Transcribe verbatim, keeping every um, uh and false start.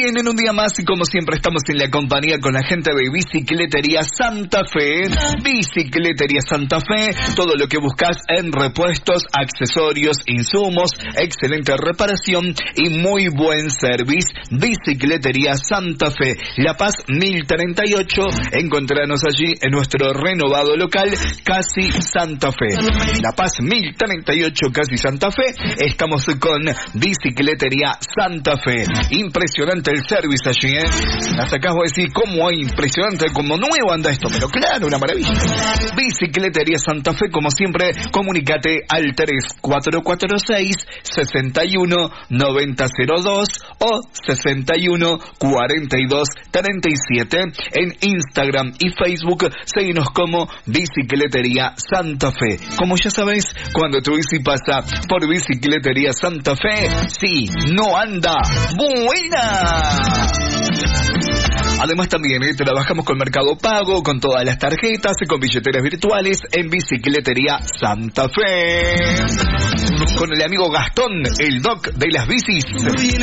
Bien, en un día más y como siempre estamos en la compañía con la gente de Bicicletería Santa Fe. Bicicletería Santa Fe, todo lo que buscas en repuestos, accesorios, insumos, excelente reparación y muy buen servicio. Bicicletería Santa Fe, La Paz mil treinta y ocho, encontranos allí en nuestro renovado local, Casi Santa Fe. La Paz mil treinta y ocho, Casi Santa Fe, estamos con Bicicletería Santa Fe. Impresionante el service allí, ¿eh? Hasta acá voy a decir, ¿cómo hay impresionante? Como nuevo anda esto, pero claro, una maravilla. Bicicletería Santa Fe, como siempre, comunícate al tres cuatro cuatro seis, seis uno nueve cero dos o seis uno cuatro dos tres siete. En Instagram y Facebook, seguinos como Bicicletería Santa Fe. Como ya sabéis, cuando tu bici pasa por Bicicletería Santa Fe, sí, no anda buena. Además también eh, trabajamos con Mercado Pago, con todas las tarjetas, con billeteras virtuales en Bicicletería Santa Fe. Con el amigo Gastón, el doc de las bicis.